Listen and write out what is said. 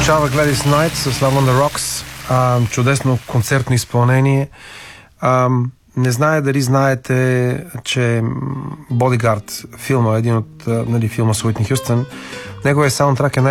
Прозвучава Gladys Knight с Love on the Rocks. Чудесно концертно изпълнение. Не знае дали знаете, че Bodyguard филма, един от филма с Уитни Хюстън, неговия саундтрак е